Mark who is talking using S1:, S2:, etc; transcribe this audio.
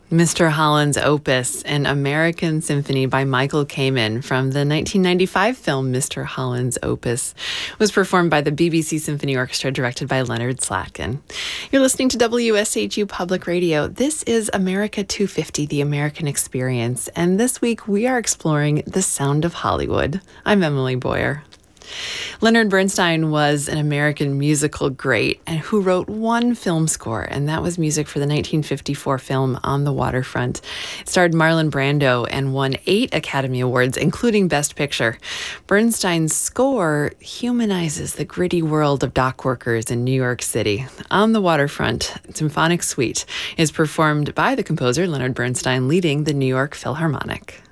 S1: Mr. Holland's Opus, an American symphony by Michael Kamen from the 1995 film Mr. Holland's Opus, was performed by the BBC Symphony Orchestra, directed by Leonard Slatkin. You're listening to WSHU Public Radio. This is America 250, the American Experience, and this week we are exploring the sound of Hollywood. I'm Emily Boyer. Leonard Bernstein was an American musical great and who wrote one film score, and that was music for the 1954 film On the Waterfront. It starred Marlon Brando and won 8 Academy Awards, including Best Picture. Bernstein's score humanizes the gritty world of dock workers in New York City. On the Waterfront Symphonic Suite is performed by the composer Leonard Bernstein, leading the New York Philharmonic.